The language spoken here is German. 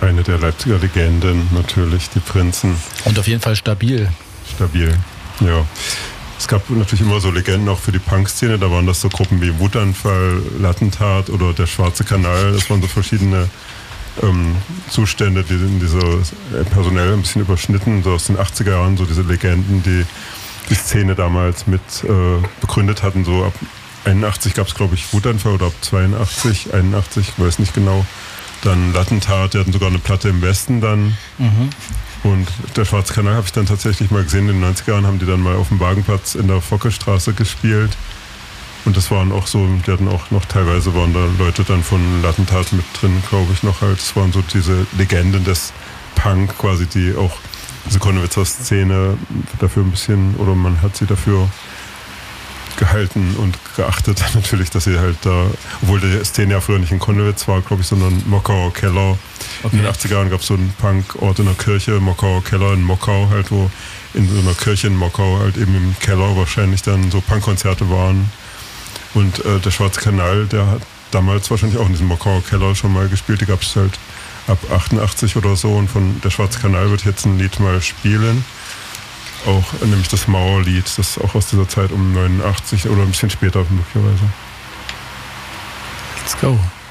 Eine der Leipziger Legenden natürlich, die Prinzen. Und auf jeden Fall stabil. Stabil, ja. Es gab natürlich immer so Legenden auch für die Punk-Szene. Da waren das so Gruppen wie Wutanfall, Lattentat oder der Schwarze Kanal. Das waren so verschiedene Zustände, die in dieser personell ein bisschen überschnitten, so aus den 80er Jahren, so diese Legenden, die die Szene damals mit begründet hatten. So ab 81 gab es, glaube ich, Wutanfall oder ab 82, 81, ich weiß nicht genau. Dann Lattentat, die hatten sogar eine Platte im Westen dann. Mhm. Und der Schwarze Kanal habe ich dann tatsächlich mal gesehen. In den 90er Jahren haben die dann mal auf dem Wagenplatz in der Fockestraße gespielt. Und das waren auch so, die hatten auch noch, teilweise waren da Leute dann von Lattentat mit drin, glaube ich noch halt. Das waren so diese Legenden des Punk quasi, die auch diese Konnewitzer Szene dafür ein bisschen, oder man hat sie dafür gehalten und geachtet natürlich, dass sie halt da, obwohl die Szene ja früher nicht in Konnewitz war, glaube ich, sondern Mockauer Keller. Okay. In den 80er Jahren gab es so einen Punk-Ort in der Kirche, Mockauer Keller in Mockau halt, wo in so einer Kirche in Mockau halt eben im Keller wahrscheinlich dann so Punkkonzerte waren. Und der Schwarze Kanal, der hat damals wahrscheinlich auch in diesem Mockauer Keller schon mal gespielt. Die gab es halt ab 88 oder so. Und von der Schwarze Kanal wird jetzt ein Lied mal spielen. Auch nämlich das Mauerlied, das ist auch aus dieser Zeit um 89 oder ein bisschen später möglicherweise. Let's go.